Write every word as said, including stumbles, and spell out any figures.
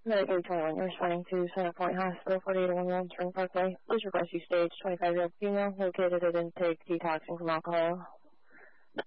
Medicaid twenty-one, you're responding to Center Point Hospital, forty-eight oh one Spring Parkway. Please request you stage twenty-five-year-old female located at intake detoxing from alcohol.